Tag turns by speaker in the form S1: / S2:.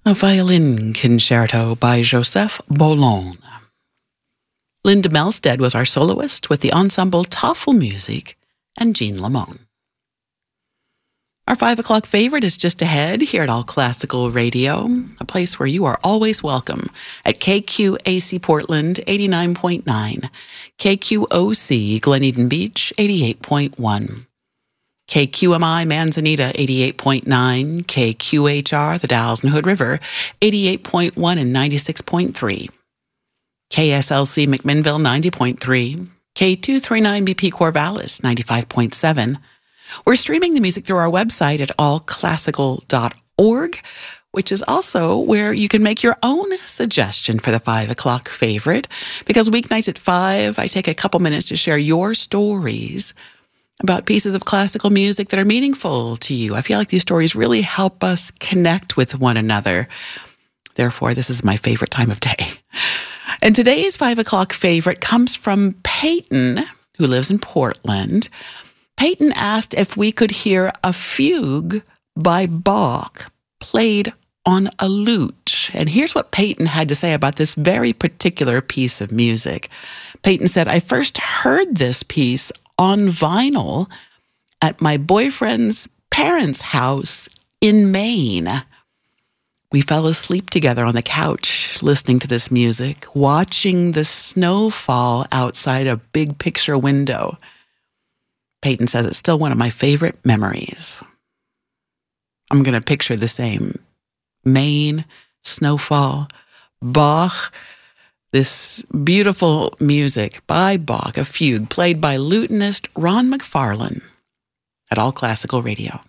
S1: A violin concerto by Joseph Boulogne. Linda Melstead was our soloist with the ensemble Tafelmusik and Jean Lamone. Our 5 o'clock favorite is just ahead here at All Classical Radio, a place where you are always welcome at KQAC Portland 89.9, KQOC Glen Eden Beach 88.1. KQMI Manzanita 88.9, KQHR the Dalles and Hood River 88.1 and 96.3, KSLC McMinnville 90.3, K239BP Corvallis 95.7. We're streaming the music through our website at allclassical.org, which is also where you can make your own suggestion for the 5 o'clock favorite, because weeknights at 5, I take a couple minutes to share your stories about pieces of classical music that are meaningful to you. I feel like these stories really help us connect with one another. Therefore, this is my favorite time of day. And today's 5 o'clock favorite comes from Peyton, who lives in Portland. Peyton asked if we could hear a fugue by Bach played on a lute. And here's what Peyton had to say about this very particular piece of music. Peyton said, "I first heard this piece on vinyl at my boyfriend's parents' house in Maine. We fell asleep together on the couch listening to this music, watching the snow fall outside a big picture window." Peyton says it's still one of my favorite memories. I'm going to picture the same. Maine, snowfall, Bach, this beautiful music by Bach, a fugue played by lutenist Ron McFarlane at All Classical Radio.